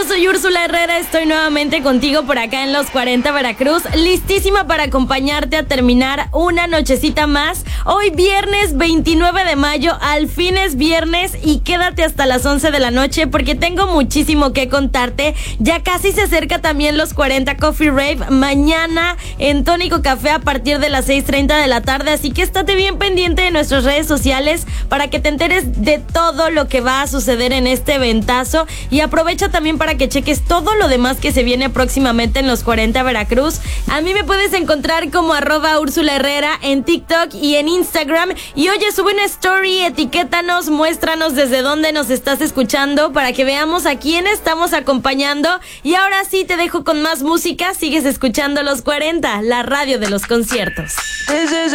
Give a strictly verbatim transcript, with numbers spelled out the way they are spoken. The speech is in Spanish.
Yo soy Úrsula Herrera, estoy nuevamente contigo por acá en Los cuarenta Veracruz, listísima para acompañarte a terminar una nochecita más. Hoy viernes veintinueve de mayo, al fin es viernes y quédate hasta las once de la noche porque tengo muchísimo que contarte. Ya casi se acerca también Los cuarenta Coffee Rave, mañana en Tónico Café a partir de las seis treinta de la tarde, así que estate bien pendiente de nuestras redes sociales para que te enteres de todo lo que va a suceder en este eventazo y aprovecha también para que cheques todo lo demás que se viene próximamente en Los cuarenta Veracruz. A mí me puedes encontrar como arroba Úrsula Herrera en TikTok y en Instagram. Y oye, sube una story, etiquétanos, muéstranos desde dónde nos estás escuchando para que veamos a quién estamos acompañando. Y ahora sí te dejo con más música. Sigues escuchando Los cuarenta, la radio de los conciertos.